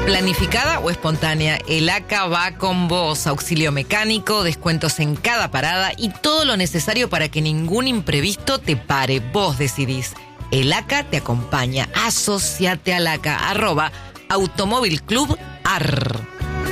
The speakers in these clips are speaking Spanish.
¿Planificada o espontánea? El ACA va con vos. Auxilio mecánico, descuentos en cada parada y todo lo necesario para que ningún imprevisto te pare. Vos decidís. El ACA te acompaña. Asociate al ACA. @Automóvil Club AR.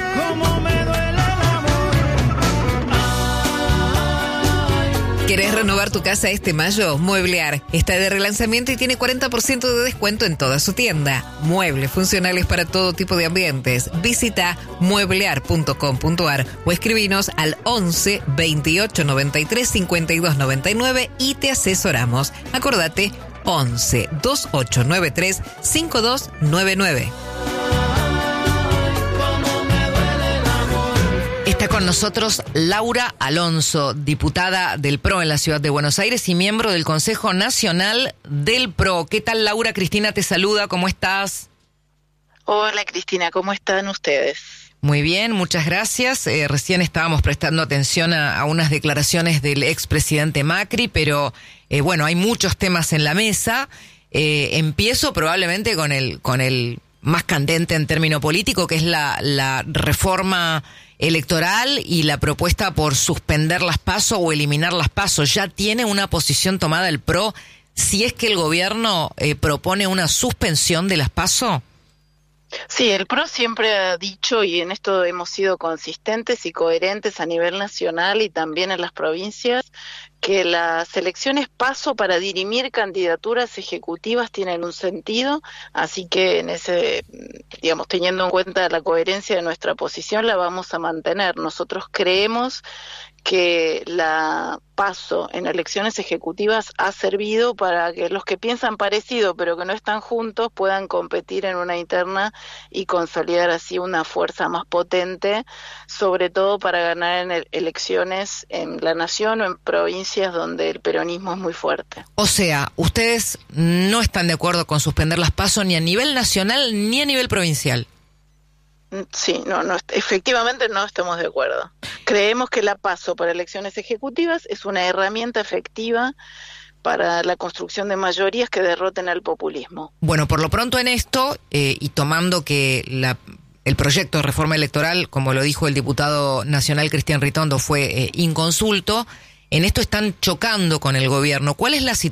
¿Querés renovar tu casa este mayo? Mueblear está de relanzamiento y tiene 40% de descuento en toda su tienda. Muebles funcionales para todo tipo de ambientes. Visita mueblear.com.ar o escribinos al 11 28 93 52 99 y te asesoramos. Acordate, 11 2893 5299. Está con nosotros Laura Alonso, diputada del PRO en la Ciudad de Buenos Aires y miembro del Consejo Nacional del PRO. ¿Qué tal, Laura? Cristina te saluda, ¿cómo estás? Hola, Cristina, ¿cómo están ustedes? Muy bien, muchas gracias. Recién estábamos prestando atención a unas declaraciones del expresidente Macri, pero bueno, hay muchos temas en la mesa. Empiezo probablemente con el más candente en término político, que es la reforma electoral y la propuesta por suspender las PASO o eliminar las PASO. ¿Ya tiene una posición tomada el PRO si es que el gobierno propone una suspensión de las PASO? Sí, el PRO siempre ha dicho, y en esto hemos sido consistentes y coherentes a nivel nacional y también en las provincias, que las elecciones PASO para dirimir candidaturas ejecutivas tienen un sentido, así que en ese, digamos, teniendo en cuenta la coherencia de nuestra posición, la vamos a mantener. Nosotros creemos que la PASO en elecciones ejecutivas ha servido para que los que piensan parecido pero que no están juntos puedan competir en una interna y consolidar así una fuerza más potente, sobre todo para ganar en elecciones en la nación o en provincias donde el peronismo es muy fuerte. O sea, ustedes no están de acuerdo con suspender las PASO ni a nivel nacional ni a nivel provincial. Sí, no, efectivamente no estamos de acuerdo. Creemos que la PASO para elecciones ejecutivas es una herramienta efectiva para la construcción de mayorías que derroten al populismo. Bueno, por lo pronto en esto, y tomando que el proyecto de reforma electoral, como lo dijo el diputado nacional Cristian Ritondo, fue inconsulto, en esto están chocando con el gobierno. ¿Cuál es